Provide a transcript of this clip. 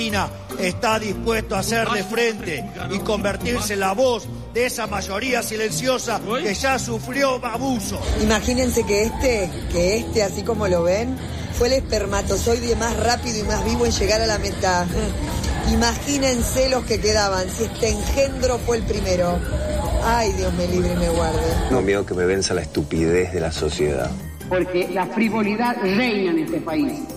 está dispuesto a hacerle frente y convertirse en la voz de esa mayoría silenciosa que ya sufrió abuso. Imagínense que este, así como lo ven, fue el espermatozoide más rápido y más vivo en llegar a la meta. Imagínense los que quedaban, si este engendro fue el primero. Ay, Dios me libre y me guarde. No, miedo que me venza la estupidez de la sociedad. Porque la frivolidad reina en este país.